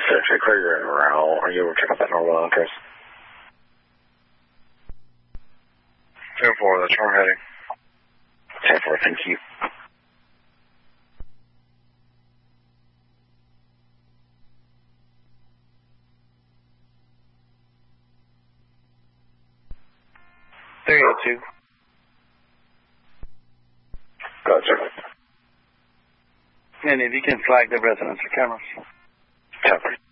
Actually, clear your en route. Are you able to check out that normal entrance? 10-4, that's where I'm heading. 10-4, thank you. Gotcha. And if you can flag the residence for cameras. 10-4.